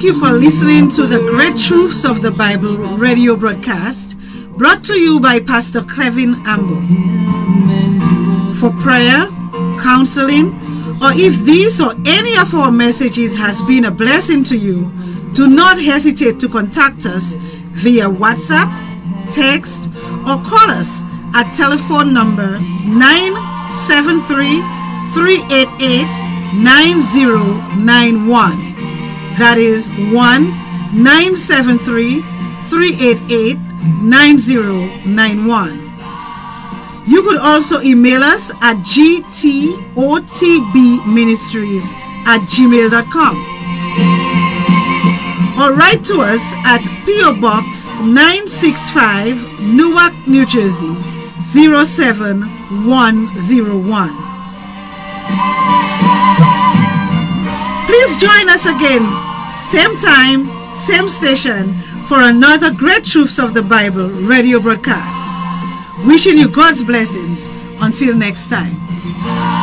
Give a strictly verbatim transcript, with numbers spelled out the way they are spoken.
you for listening to the Great Truths of the Bible radio broadcast brought to you by Pastor Kevin Ambo. For prayer, counseling, or if this or any of our messages has been a blessing to you, do not hesitate to contact us via WhatsApp, text, or call us at telephone number nine seven three, three eight eight, nine zero nine one. That is one nine seven three, three eight eight, nine zero nine one. You could also email us at g t o t b ministries at gmail dot com or write to us at P O Box nine sixty-five, Newark, New Jersey zero seven one zero one. Please join us again, same time, same station, for another Great Truths of the Bible radio broadcast. Wishing you God's blessings. Until next time.